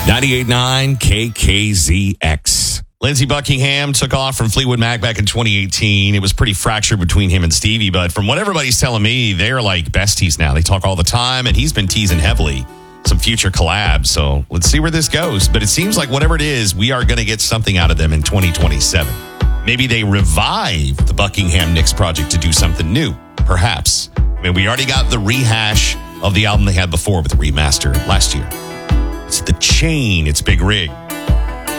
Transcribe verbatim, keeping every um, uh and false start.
ninety-eight point nine K K Z X. Lindsey Buckingham took off from Fleetwood Mac back in twenty eighteen. It was pretty fractured between him and Stevie, but from what everybody's telling me, they're like besties now. They talk all the time, and he's been teasing heavily some future collabs. So let's see where this goes. But it seems like whatever it is, we are going to get something out of them in twenty twenty-seven. Maybe they revive the Buckingham Nicks project to do something new, perhaps. I mean, we already got the rehash of the album they had before with the remaster last year. It's The Chain. It's Big Rig.